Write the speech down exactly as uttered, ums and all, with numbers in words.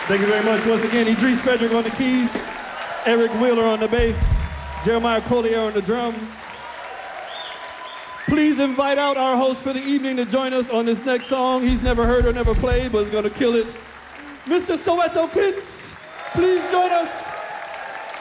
Thank you very much. Once again, Idris Frederick on the keys, Eric Wheeler on the bass, Jeremiah Collier on the drums. Please invite out our host for the evening to join us on this next song he's never heard or never played, but is gonna kill it. Mister Soweto Kids, please join us.